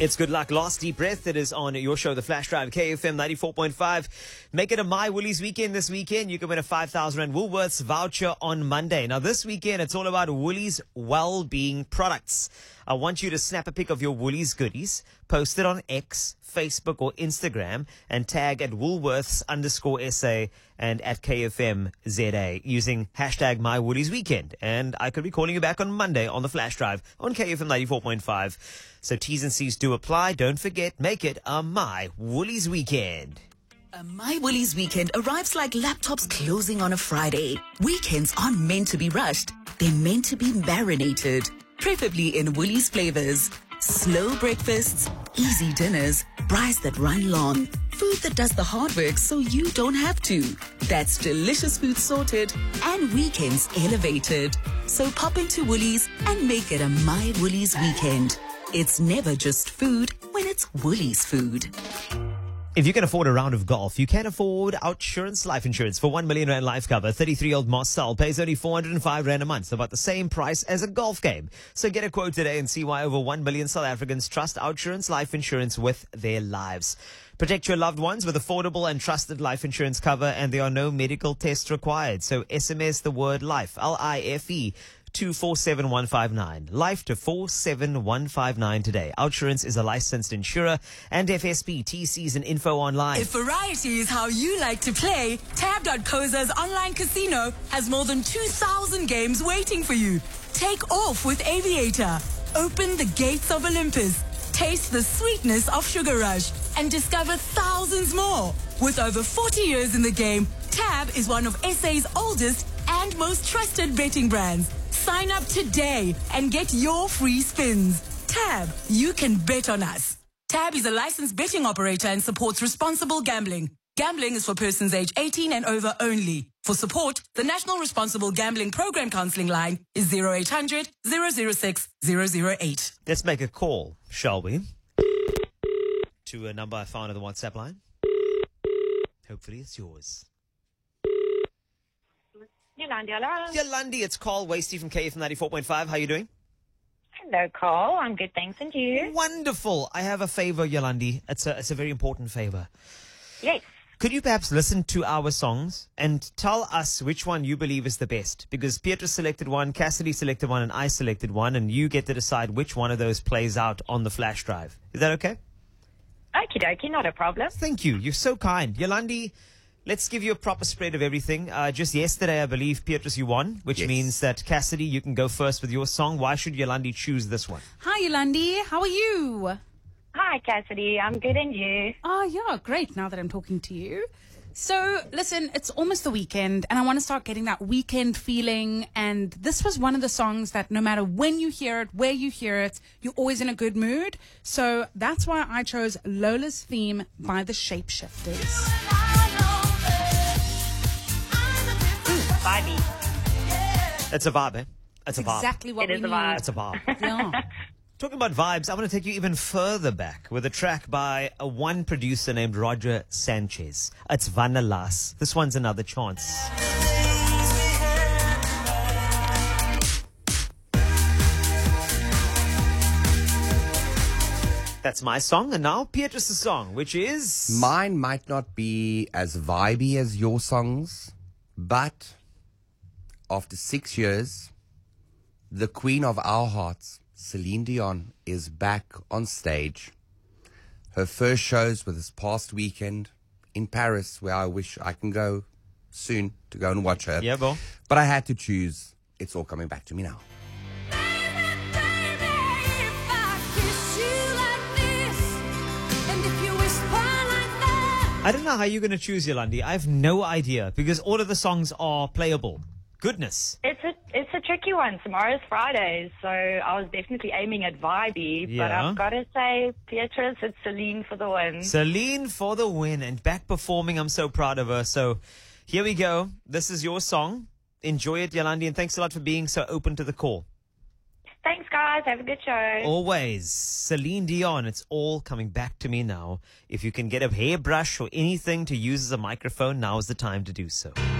It's Good Luck, Last Deep Breath. It is on your show, The Flash Drive, KFM 94.5. Make it a My Woolies weekend this weekend. You can win a 5,000 Rand Woolworths voucher on Monday. Now, this weekend, it's all about Woolies well-being products. I want you to snap a pic of your Woolies goodies, post it on X, Facebook, or Instagram, and tag at Woolworths_SA and at KFMZA using hashtag MyWooliesWeekend. And I could be calling you back on Monday on the Flash Drive on KFM 94.5. So T's and C's do apply. Don't forget, make it a My Woolies weekend. A My Woolies weekend arrives like laptops closing on a Friday. Weekends aren't meant to be rushed. They're meant to be marinated, preferably in Woolies flavors. Slow breakfasts, easy dinners, braais that run long. Food that does the hard work so you don't have to. That's delicious food sorted and weekends elevated. So pop into Woolies and make it a My Woolies weekend. It's never just food when it's Woolies food. If you can afford a round of golf, you can afford Outsurance Life Insurance for 1 million Rand life cover. 33-year-old Marcel pays only 405 Rand a month, about the same price as a golf game. So get a quote today and see why over 1 million South Africans trust Outsurance Life Insurance with their lives. Protect your loved ones with affordable and trusted life insurance cover, and there are no medical tests required. So SMS the word LIFE, LIFE, to 47159. Life to 47159 today. Outsurance is a licensed insurer and FSP. TCs and info online. If variety is how you like to play, Tab.coza's online casino has more than 2,000 games waiting for you. Take off with Aviator. Open the gates of Olympus. Taste the sweetness of Sugar Rush and discover thousands more. With over 40 years in the game, Tab is one of SA's oldest and most trusted betting brands. Sign up today and get your free spins. Tab, you can bet on us. Tab is a licensed betting operator and supports responsible gambling. Gambling is for persons age 18 and over only. For support, the National Responsible Gambling Program Counseling line is 0800 006 008. Let's make a call, shall we? To a number I found on the WhatsApp line. Hopefully it's yours. Yolandi, hello. Yolandi, it's Carl Wasty from KF 94.5. How are you doing? Hello, Cole. I'm good, thanks. And you? Wonderful. I have a favor, Yolandi. It's a very important favor. Yes. Could you perhaps listen to our songs and tell us which one you believe is the best? Because Pieter selected one, Cassidy selected one, and I selected one, and you get to decide which one of those plays out on the flash drive. Is that okay? Okie dokie, not a problem. Thank you. You're so kind. Yolandi, let's give you a proper spread of everything. Just yesterday, I believe, Beatrice, you won, which means that, Cassidy, you can go first with your song. Why should Yolandi choose this one? Hi, Yolandi. How are you? Hi, Cassidy. I'm good, and you? Oh, yeah, great, now that I'm talking to you. So, listen, it's almost the weekend, and I want to start getting that weekend feeling, and this was one of the songs that no matter when you hear it, where you hear it, you're always in a good mood. So that's why I chose Lola's Theme by the Shapeshifters. Vibey. It's a vibe, eh? It's a vibe. Exactly what It we is a need. vibe. It's a vibe. Yeah. Talking about vibes, I want to take you even further back with a track by one producer named Roger Sanchez. It's Vanalas. This one's Another Chance. That's my song, and now Beatrice's song, which is... Mine might not be as vibey as your songs, but after 6 years, the queen of our hearts, Celine Dion, is back on stage. Her first shows were this past weekend in Paris, where I wish I can go soon to go and watch her. Yeah, bro. But I had to choose It's All Coming Back to Me Now. I don't know how you're going to choose, Yolandi. I have no idea, because all of the songs are playable. Goodness. It's a tricky one. Tomorrow's Friday, so I was definitely aiming at vibey, but Yeah. I've got to say, Beatrice, it's Celine for the win. Celine for the win, and back performing. I'm so proud of her. So here we go. This is your song. Enjoy it, Yolandi, and thanks a lot for being so open to the call. Thanks, guys. Have a good show. Always. Celine Dion, It's All Coming Back to Me Now. If you can get a hairbrush or anything to use as a microphone, now is the time to do so.